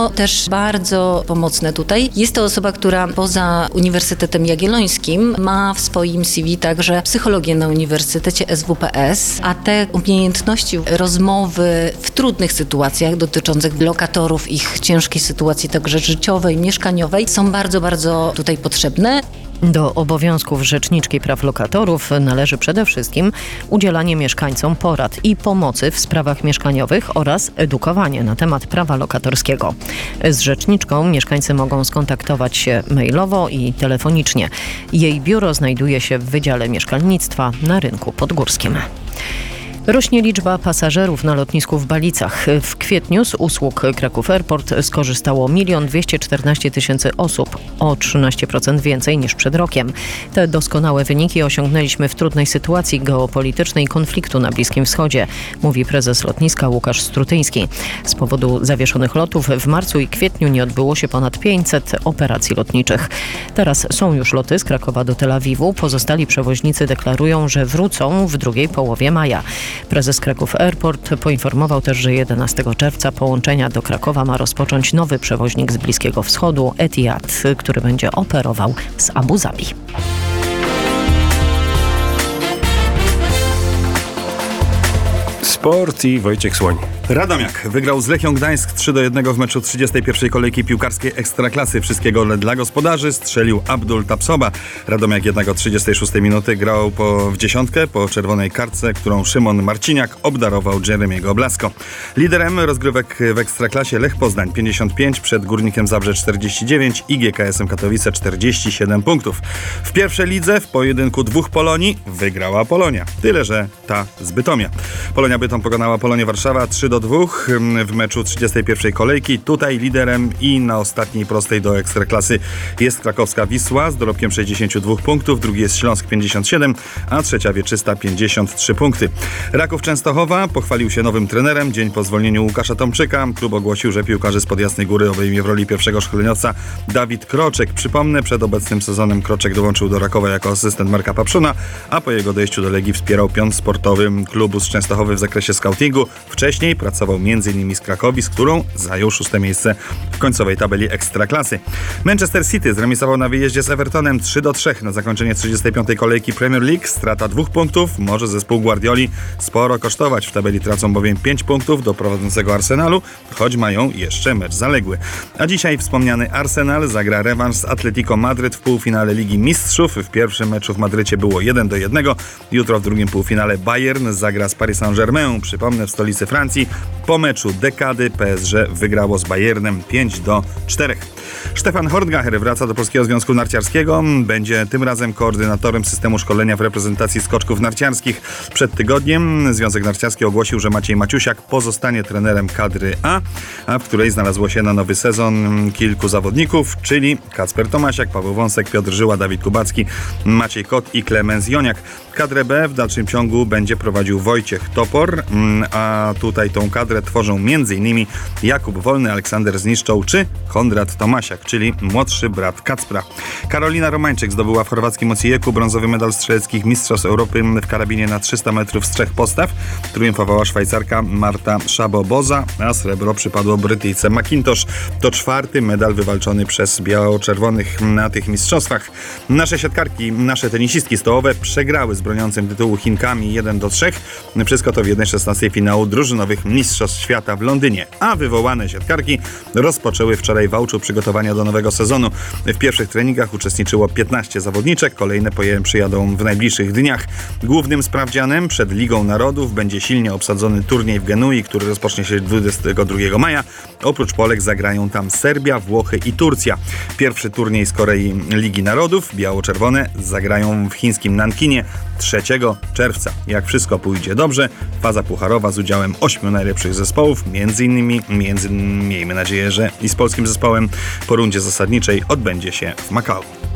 co też bardzo pomocne tutaj. Jest to osoba, która poza Uniwersytetem Jagiellońskim ma w swoim CV także psychologię na Uniwersytecie SWPS, a te umiejętności rozmowy w trudnych sytuacjach dotyczących lokatorów, ich ciężkiej sytuacji także życiowej, mieszkaniowej są bardzo, bardzo tutaj potrzebne. Do obowiązków rzeczniczki praw lokatorów należy przede wszystkim udzielanie mieszkańcom porad i pomocy w sprawach mieszkaniowych oraz edukowanie na temat prawa lokatorskiego. Z rzeczniczką mieszkańcy mogą skontaktować się mailowo i telefonicznie. Jej biuro znajduje się w Wydziale Mieszkalnictwa na Rynku Podgórskim. Rośnie liczba pasażerów na lotnisku w Balicach. W kwietniu z usług Kraków Airport skorzystało 1 214 000 osób, o 13% więcej niż przed rokiem. Te doskonałe wyniki osiągnęliśmy w trudnej sytuacji geopolitycznej konfliktu na Bliskim Wschodzie, mówi prezes lotniska Łukasz Strutyński. Z powodu zawieszonych lotów w marcu i kwietniu nie odbyło się ponad 500 operacji lotniczych. Teraz są już loty z Krakowa do Tel Awiwu. Pozostali przewoźnicy deklarują, że wrócą w drugiej połowie maja. Prezes Kraków Airport poinformował też, że 11 czerwca połączenia do Krakowa ma rozpocząć nowy przewoźnik z Bliskiego Wschodu, Etihad, który będzie operował z Abu Zabi. Sport i Wojciech Słoń. Radomiak wygrał z Lechią Gdańsk 3-1 w meczu 31. kolejki piłkarskiej Ekstraklasy. Wszystkie gole dla gospodarzy strzelił Abdul Tapsoba. Radomiak jednak od 36 minuty grał w dziesiątkę po czerwonej kartce, którą Szymon Marciniak obdarował Jeremiego Blasko. Liderem rozgrywek w Ekstraklasie Lech Poznań 55, przed Górnikiem Zabrze 49 i GKS-em Katowice 47 punktów. W pierwszej lidze w pojedynku dwóch Polonii wygrała Polonia. Tyle, że ta z Bytomia. Polonia Bytom pokonała Polonię Warszawa 3-2 w meczu 31. kolejki. Tutaj liderem i na ostatniej prostej do Ekstraklasy jest krakowska Wisła z dorobkiem 62 punktów, drugi jest Śląsk 57, a trzecia Wieczysta 53 punkty. Raków Częstochowa pochwalił się nowym trenerem. Dzień po zwolnieniu Łukasza Tomczyka klub ogłosił, że piłkarzy spod Jasnej Góry obejmie w roli pierwszego szkoleniowca Dawid Kroczek. Przypomnę, przed obecnym sezonem Kroczek dołączył do Rakowa jako asystent Marka Papszuna, a po jego odejściu do Legii wspierał pion sportowy klubu z Częstochowy w zakresie skautingu. Wcześniej pracował m.in. z Krakowi, z którą zajął 6. miejsce w końcowej tabeli Ekstraklasy. Manchester City zremisował na wyjeździe z Evertonem 3-3 na zakończenie 35. kolejki Premier League. Strata 2 punktów może zespół Guardioli sporo kosztować. W tabeli tracą bowiem 5 punktów do prowadzącego Arsenalu, choć mają jeszcze mecz zaległy. A dzisiaj wspomniany Arsenal zagra rewanż z Atletico Madryt w półfinale Ligi Mistrzów. W pierwszym meczu w Madrycie było 1-1. Jutro w drugim półfinale Bayern zagra z Paris Saint-Germain. Przypomnę, w stolicy Francji. Po meczu dekady PSG wygrało z Bayernem 5-4. Stefan Hortgacher wraca do Polskiego Związku Narciarskiego. Będzie tym razem koordynatorem systemu szkolenia w reprezentacji skoczków narciarskich. Przed tygodniem Związek Narciarski ogłosił, że Maciej Maciusiak pozostanie trenerem kadry A, w której znalazło się na nowy sezon kilku zawodników, czyli Kacper Tomasiak, Paweł Wąsek, Piotr Żyła, Dawid Kubacki, Maciej Kot i Klemens Joniak. Kadrę B w dalszym ciągu będzie prowadził Wojciech Topor, a tutaj tą kadrę tworzą m.in. Jakub Wolny, Aleksander Zniszczoł czy Konrad Tomasiak, czyli młodszy brat Kacpra. Karolina Romańczyk zdobyła w chorwackim Osijeku brązowy medal strzeleckich Mistrzostw Europy w karabinie na 300 metrów z 3 postaw. Triumfowała Szwajcarka Marta Szabo-Boza, a srebro przypadło Brytyjce McIntosh. To 4. medal wywalczony przez biało-czerwonych na tych mistrzostwach. Nasze siatkarki, nasze tenisistki stołowe przegrały z broniącym tytułu Chinkami 1-3. Wszystko to w 1/16 finału drużynowych Mistrzostw Świata w Londynie. A wywołane siatkarki rozpoczęły wczoraj w Wałczu przygotowania do nowego sezonu. W pierwszych treningach uczestniczyło 15 zawodniczek. Kolejne przyjadą w najbliższych dniach. Głównym sprawdzianem przed Ligą Narodów będzie silnie obsadzony turniej w Genui, który rozpocznie się 22 maja. Oprócz Polek zagrają tam Serbia, Włochy i Turcja. Pierwszy turniej z Korei Ligi Narodów, biało-czerwone, zagrają w chińskim Nankinie 3 czerwca. Jak wszystko pójdzie dobrze, faza pucharowa z udziałem 8 najlepszych zespołów, miejmy nadzieję, że i z polskim zespołem po rundzie zasadniczej odbędzie się w Makao.